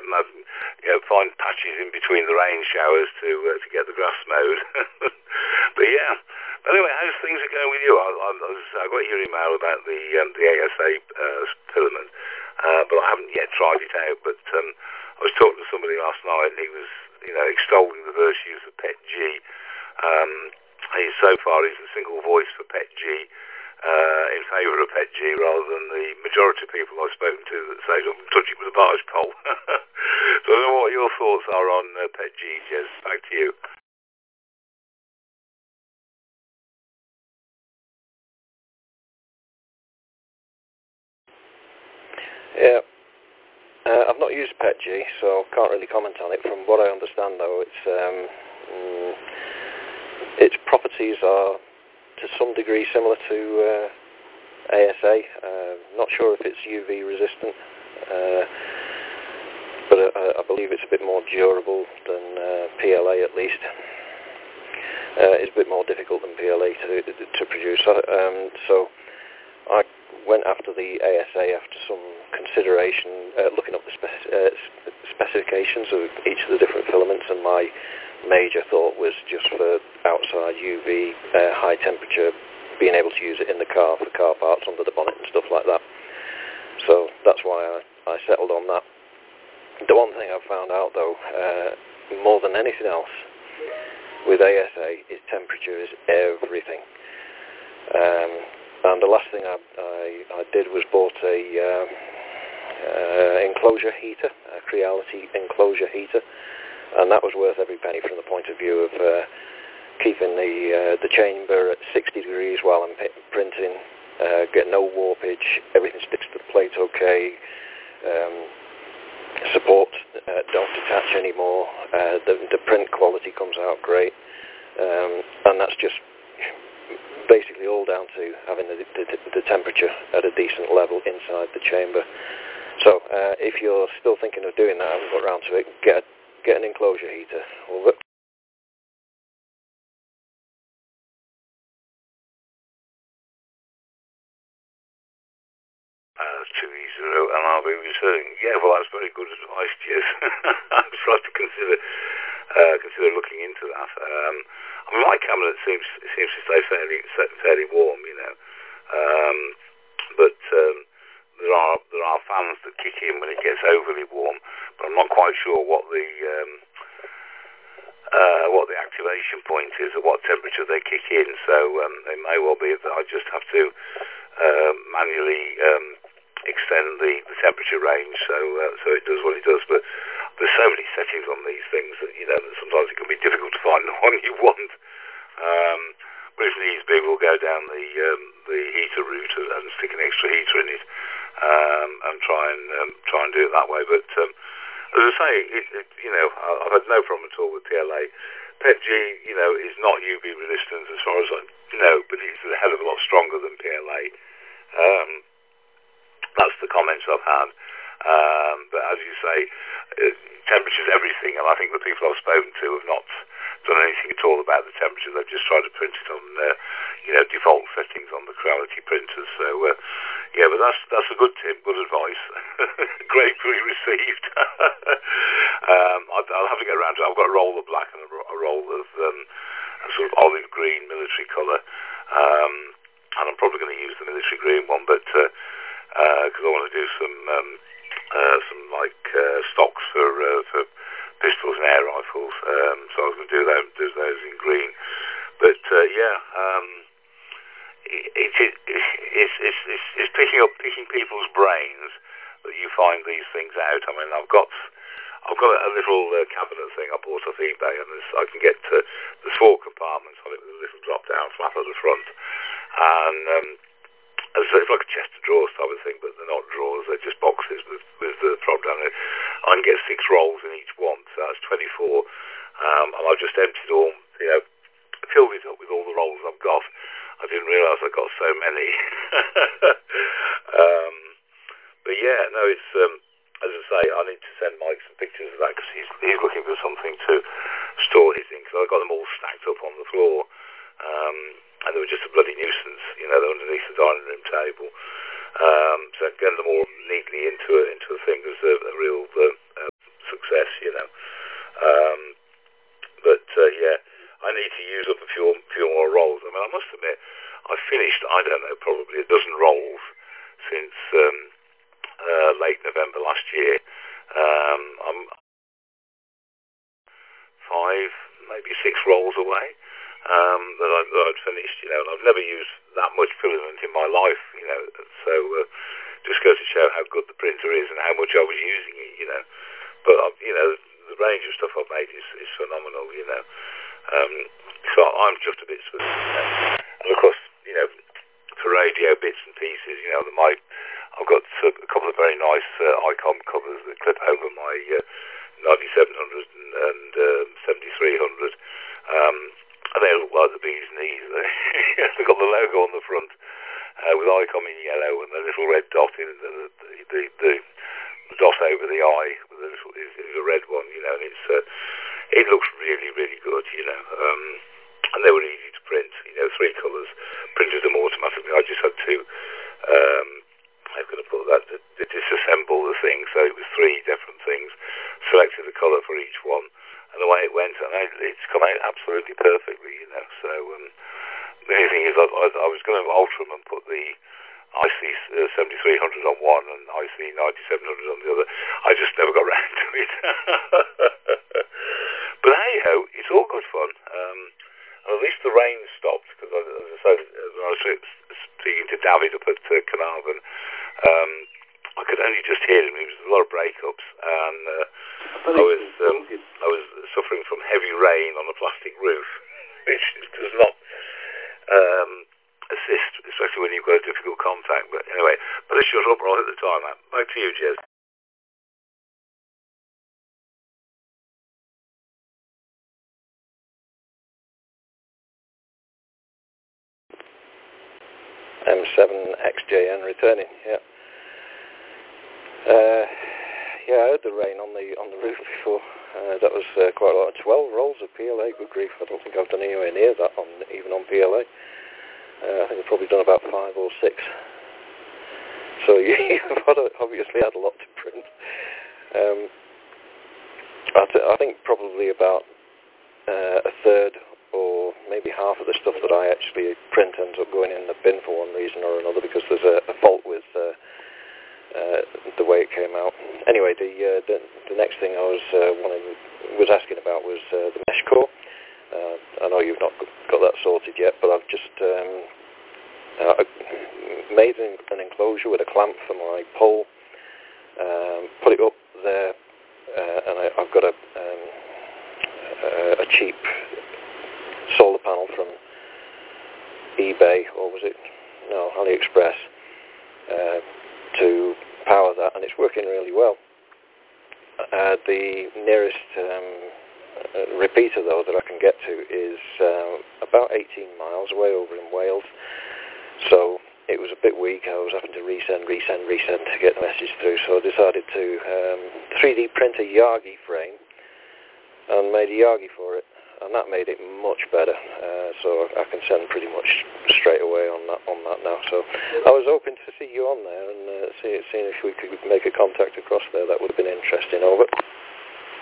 imagine, find patches in between the rain showers to get the grass mowed. But yeah. Anyway, how's things are going with you? I got your email about the ASA filament, but I haven't yet tried it out. But I was talking to somebody last night, and he was, extolling the virtues of PET-G. So far, he's a single voice for PET-G, in favour of PET-G, rather than the majority of people I've spoken to that say, don't touch it with a barge pole. So I don't know what your thoughts are on PET-G, Jez. Back to you. Yeah, I've not used PET-G, so can't really comment on it. From what I understand, though, its properties are to some degree similar to ASA. Not sure if it's UV resistant, but I believe it's a bit more durable than PLA, at least. It's a bit more difficult than PLA to produce. So I went after the ASA after some consideration, looking up the specifications of each of the different filaments, and my major thought was just for outside UV, high temperature, being able to use it in the car for car parts under the bonnet and stuff like that. So that's why I settled on that. The one thing I've found out, though, more than anything else, with ASA, is temperature is everything. And the last thing I did was bought a enclosure heater, a Creality enclosure heater, and that was worth every penny from the point of view of keeping the chamber at 60 degrees while I'm printing, get no warpage, everything sticks to the plate okay, support don't detach anymore, the print quality comes out great, and that's just basically all down to having the temperature at a decent level inside the chamber. So if you're still thinking of doing that, I haven't got around to it, get an enclosure heater. Over. 2E0, and I'll be returning. Yeah, well, that's very good advice, Jez. I'm trying to consider looking into that. I mean, my cabinet seems to stay fairly warm, but there are fans that kick in when it gets overly warm. But I'm not quite sure what the activation point is or what temperature they kick in. So it may well be that I just have to manually extend the temperature range so it does what it does. But there's so many settings on these things that that sometimes it can be difficult to find the one you want. But if needs be, we'll go down the heater route and stick an extra heater in it and try and do it that way. But as I say, I've had no problem at all with PLA. PET-G, is not UV resistant as far as I know, but it's a hell of a lot stronger than PLA. That's the comments I've had. But as you say, temperature's everything, and I think the people I've spoken to have not done anything at all about the temperature. They've just tried to print it on, default settings on the Creality printers. So, but that's a good tip, good advice. Gratefully received. I'll have to get around to it. I've got a roll of black and a roll of a sort of olive green military colour, and I'm probably going to use the military green one, but because I want to do some stocks for pistols and air rifles, so I was going to do those in green. But it's picking people's brains that you find these things out. I mean, I've got a little cabinet thing I bought off eBay, and I can get there's 4 compartments on it with a little drop-down flap at the front, and it's like a chest of drawers type of thing, but they're not drawers, they're just boxes with the prop down it. I can get 6 rolls in each one, so that's 24, and I've just emptied all, filled it up with all the rolls I've got. I didn't realise I got so many. But yeah, no, it's, as I say, I need to send Mike some pictures of that, because he's looking for something to store his things, so I've got them all stacked up on the floor. And they were just a bloody nuisance, they're underneath the dining room table. So getting them all neatly into a thing was a real I don't know, probably a dozen rolls since late November last year. I'm 5, maybe 6 rolls away that I'd finished, and I've never used that much filament in my life, so just goes to show how good the printer is and how much I was using it, but the range of stuff I've made is phenomenal, so I'm just a bit sort of, and of course, for radio bits and pieces, I've got a couple of very nice ICOM covers that clip over my 9700 and 7300, and they look like the bee's knees. They've got the logo on the front with ICOM in yellow and the little red dot in the dot over the eye with the little is a red one, and it looks really, really good, and they were easy to print, 3 colours, printed them automatically. I just had to how can I put that, to disassemble the thing, so it was 3 different things, selected a colour for each one, and the way it went, and it's come out absolutely perfectly, so the only thing is I was going to alter them and put the IC 7300 on one and IC 9700 on the other. I just never got round to it. But hey ho, it's all good fun. And at least the rain stopped, because as I said, when I was speaking to David up at Carnarvon, I could only just hear him. There was a lot of breakups, and I was suffering from heavy rain on a plastic roof, which does not assist, especially when you've got a difficult contact. But anyway, better shut up right at the time, man. Back to you, Jez. M7XJN returning, yeah. I heard the rain on the roof before. That was quite a lot. 12 rolls of PLA, good grief. I don't think I've done anywhere near that, even on PLA. I think I've probably done about 5 or 6. So you've obviously had a lot to print. I think probably about a third or maybe half of the stuff that I actually print ends up going in the bin for one reason or another, because there's a fault with the way it came out. Anyway, the next thing I was asking about was the mesh core. I know you've not got that sorted yet, but I've just made an enclosure with a clamp for my pole, put it up there, and I've got a cheap solar panel from eBay, or was it? No, AliExpress, to power that, and it's working really well. The nearest repeater, though, that I can get to is about 18 miles away over in Wales, so it was a bit weak. I was having to resend to get the message through, so I decided to 3D print a Yagi frame and made a Yagi for it, and that made it much better, so I can send pretty much straight away on that now. So I was hoping to see you on there and seeing if we could make a contact across there. That would have been interesting. Over.